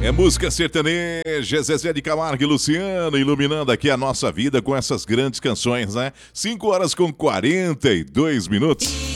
É música sertaneja, Zezé de Camargo e Luciano, iluminando aqui a nossa vida com essas grandes canções, né? 5 horas com 42 minutos.